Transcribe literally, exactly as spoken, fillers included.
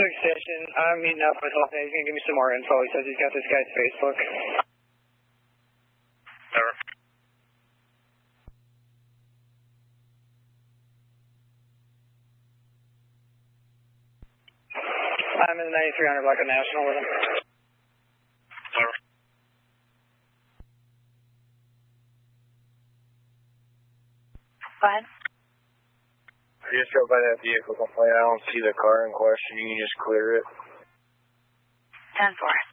quick session. I'm meeting up with Holton. He's going to give me some more info. He says he's got this guy's Facebook. Never. I'm in the ninety-three hundred block of National with him. Never. Go ahead. I just drove by that vehicle complaint. I don't see the car in question. You can just clear it. ten four.